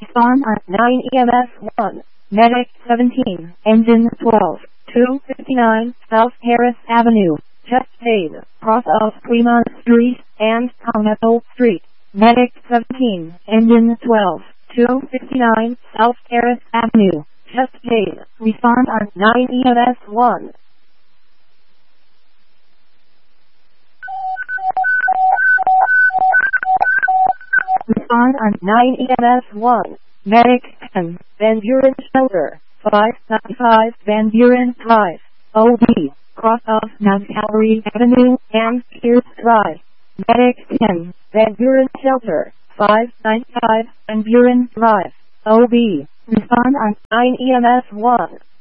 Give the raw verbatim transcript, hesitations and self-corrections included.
Respond on nine E M S one. Medic seventeen, Engine twelve, two fifty-nine South Harris Avenue, Chesapeake, cross of Fremont Street and Coneto Street. Medic seventeen, Engine twelve, two fifty-nine South Harris Avenue, Chesapeake. Respond on nine E M S one. Respond on nine E M S one. Medic ten, Van Buren Shelter, five ninety-five Van Buren Drive, O B, cross of Nazcalary Avenue and Pierce Drive. Medic ten, Van Buren Shelter, five ninety-five Van Buren Drive, O B. Respond on nine E M S one.